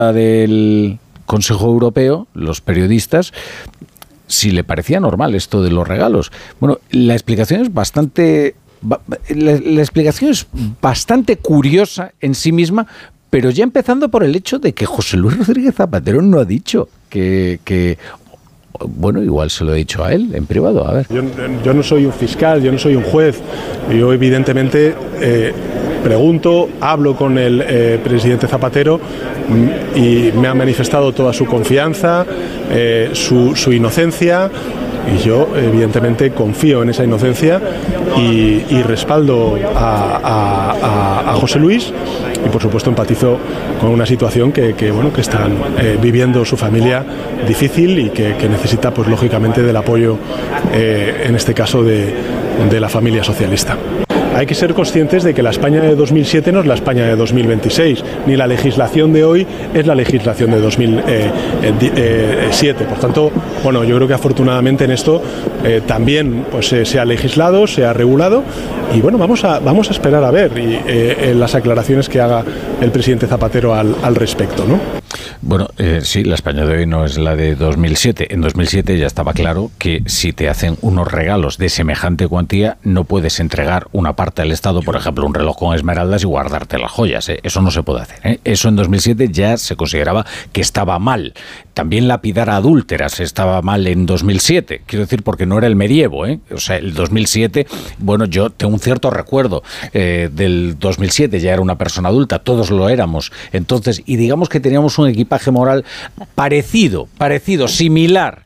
del Consejo Europeo, los periodistas, si le parecía normal esto de los regalos. Bueno, la explicación es bastante curiosa en sí misma, pero ya empezando por el hecho de que José Luis Rodríguez Zapatero no ha dicho que bueno, igual se lo he dicho a él en privado, a ver. Yo no soy un fiscal, yo no soy un juez. Yo evidentemente pregunto, hablo con el presidente Zapatero y me ha manifestado toda su confianza, su inocencia, y yo evidentemente confío en esa inocencia y respaldo a José Luis, y por supuesto empatizo con una situación que están viviendo su familia difícil y que necesita, pues lógicamente, del apoyo en este caso de la familia socialista. Hay que ser conscientes de que la España de 2007 no es la España de 2026, ni la legislación de hoy es la legislación de 2007. Por tanto, bueno, yo creo que afortunadamente en esto también pues, se ha legislado, se ha regulado, y bueno, vamos a esperar a ver las aclaraciones que haga el presidente Zapatero al respecto, ¿no? Bueno, sí, la España de hoy no es la de 2007. En 2007 ya estaba claro que si te hacen unos regalos de semejante cuantía, no puedes entregar una parte al Estado, por ejemplo, un reloj con esmeraldas, y guardarte las joyas. Eso no se puede hacer. Eso en 2007 ya se consideraba que estaba mal. También lapidar a adúlteras estaba mal en 2007. Quiero decir, porque no era el medievo, O sea, el 2007, bueno, yo tengo un cierto recuerdo del 2007, ya era una persona adulta, todos lo éramos. Entonces, y digamos que teníamos un equipaje moral parecido, similar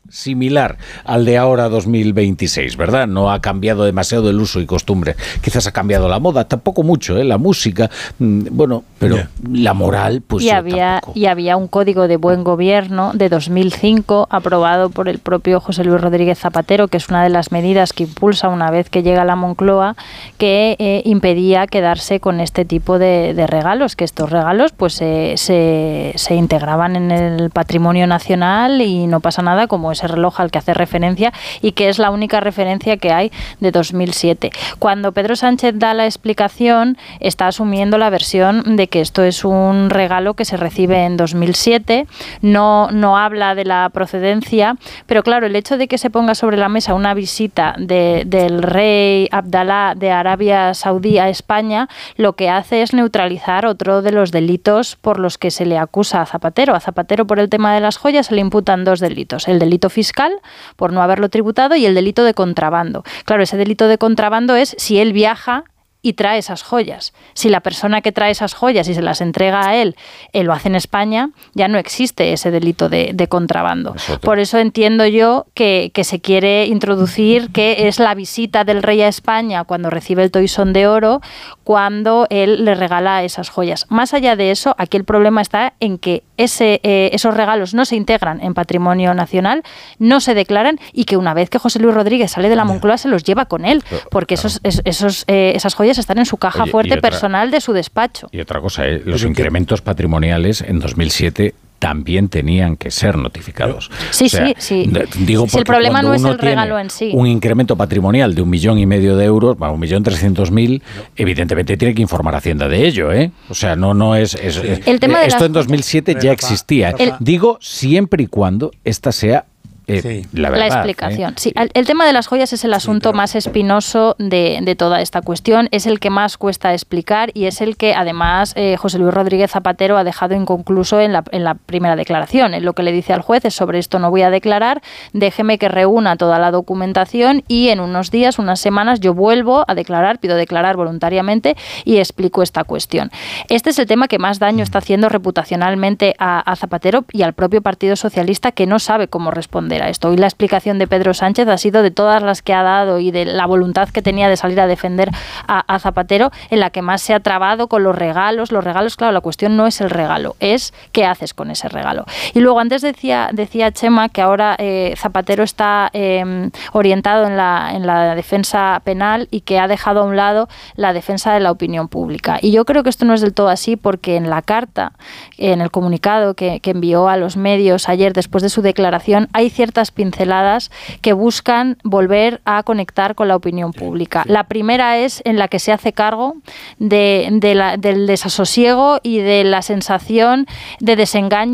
al de ahora 2026, ¿verdad? No ha cambiado demasiado el uso y costumbre. Quizás ha cambiado la moda, tampoco mucho, la música, bueno, pero la moral, pues tampoco. Y había un código de buen gobierno de 2005 aprobado por el propio José Luis Rodríguez Zapatero, que es una de las medidas que impulsa una vez que llega a la Moncloa, que impedía quedarse con este tipo de regalos, que estos regalos pues se integraban en el patrimonio nacional y no pasa nada, como ese reloj al que hace referencia y que es la única referencia que hay de 2007. Cuando Pedro Sánchez da la explicación, está asumiendo la versión de que esto es un regalo que se recibe en 2007, no habla de la procedencia, pero claro, el hecho de que se ponga sobre la mesa una visita del rey Abdalá de Arabia Saudí a España, lo que hace es neutralizar otro de los delitos por los que se le acusa a Zapatero. A Zapatero, por el tema de las joyas, se le imputan dos delitos: el delito fiscal, por no haberlo tributado, y el delito de contrabando. Claro, ese delito de contrabando es si él viaja y trae esas joyas. Si la persona que trae esas joyas y se las entrega a él, lo hace en España, ya no existe ese delito de contrabando. Por eso entiendo yo que se quiere introducir que es la visita del rey a España cuando recibe el toisón de oro, cuando él le regala esas joyas. Más allá de eso, aquí el problema está en que esos regalos no se integran en patrimonio nacional, no se declaran, y que una vez que José Luis Rodríguez sale de la Moncloa se los lleva con él, porque esas joyas están en su caja fuerte personal de su despacho. Y otra cosa, los incrementos patrimoniales en 2007 también tenían que ser notificados. Sí, sí. Digo, si el problema no es el regalo en sí. Un incremento patrimonial de 1,5 millones de euros, 1.300.000, evidentemente tiene que informar a Hacienda de ello, O sea, no es el tema de esto en 2007 ya existía. Digo, siempre y cuando esta sea la verdad, la explicación. Sí, el tema de las joyas es el asunto más espinoso de toda esta cuestión, es el que más cuesta explicar y es el que además José Luis Rodríguez Zapatero ha dejado inconcluso en la primera declaración. Él lo que le dice al juez es: sobre esto no voy a declarar, déjeme que reúna toda la documentación y en unos días, unas semanas, yo vuelvo a declarar, pido declarar voluntariamente y explico esta cuestión. Este es el tema que más daño está haciendo reputacionalmente a Zapatero y al propio Partido Socialista, que no sabe cómo responder a esto. Hoy la explicación de Pedro Sánchez ha sido, de todas las que ha dado y de la voluntad que tenía de salir a defender a Zapatero, en la que más se ha trabado con los regalos. Los regalos, claro, la cuestión no es el regalo, es qué haces con ese regalo. Y luego antes decía Chema que ahora Zapatero está orientado en la defensa penal y que ha dejado a un lado la defensa de la opinión pública. Y yo creo que esto no es del todo así, porque en la carta, en el comunicado que envió a los medios ayer después de su declaración, hay ciertas ciertas pinceladas que buscan volver a conectar con la opinión pública. La primera es en la que se hace cargo del desasosiego y de la sensación de desengaño